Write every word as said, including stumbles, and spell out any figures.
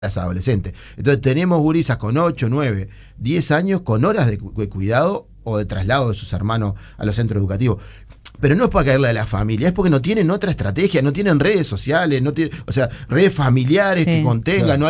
las adolescentes. Entonces tenemos gurisas con ocho, nueve, diez años con horas de, cu de cuidado o de traslado de sus hermanos a los centros educativos. Pero no es para caerle a la familia, es porque no tienen otra estrategia, no tienen redes sociales, no tienen, o sea, redes familiares sí. que contengan, claro. no